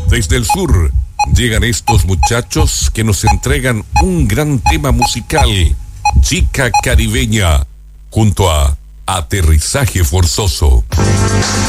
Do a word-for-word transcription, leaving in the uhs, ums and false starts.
Desde el sur llegan estos muchachos que nos entregan un gran tema musical, Chica Caribeña, junto a Aterrizaje Forzoso.